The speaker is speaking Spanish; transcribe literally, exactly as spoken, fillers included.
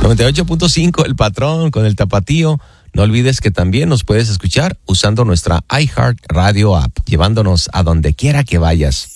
noventa y ocho punto cinco El Patrón con el Tapatío. No olvides que también nos puedes escuchar usando nuestra iHeart Radio app, llevándonos a donde quiera que vayas.